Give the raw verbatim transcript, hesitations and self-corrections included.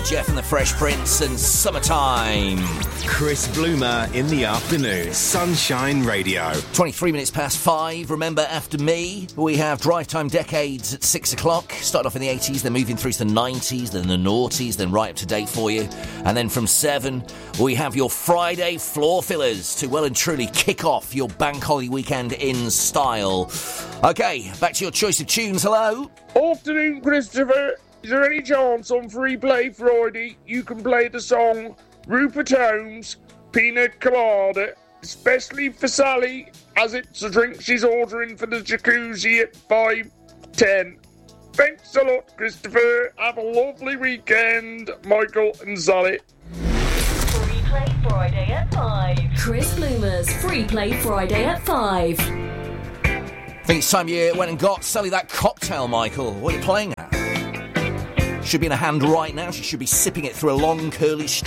Jeff and the Fresh Prince and Summertime. Chris Bloomer in the afternoon. Sunshine Radio. twenty-three minutes past five. Remember, after me, we have Drive Time Decades at six o'clock. Started off in the eighties, then moving through to the nineties, then the noughties, then right up to date for you. And then from seven, we have your Friday floor fillers to well and truly kick off your bank holiday weekend in style. OK, back to your choice of tunes. Hello. Afternoon, Christopher. Is there any chance on Free Play Friday you can play the song Rupert Holmes, Pina Colada, especially for Sally, as it's a drink she's ordering for the jacuzzi at five ten. Thanks a lot, Christopher. Have a lovely weekend, Michael and Sally. Free Play Friday at five. Chris Bloomer's Free Play Friday at five. I think it's time you went and got Sally that cocktail, Michael. What are you playing at? Should be in her hand right now. She should be sipping it through a long, curly, straight